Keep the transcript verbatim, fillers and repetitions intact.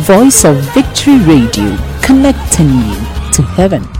Voice of Victory Radio, connecting you to heaven.